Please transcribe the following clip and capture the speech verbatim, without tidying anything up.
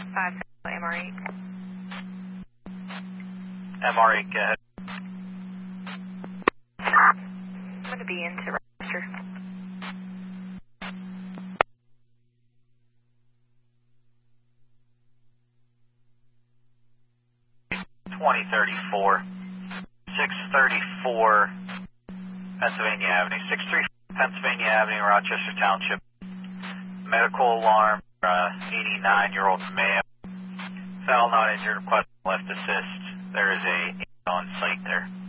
five M R eight. M R eight, go ahead. I'm going to be into register. twenty thirty-four, six thirty-four Pennsylvania Avenue, six thirty-four Pennsylvania Avenue, Rochester Township. Medical alarm, uh, eighty-nine-year-old male. Foul not injured, request left assist. There is a on site there.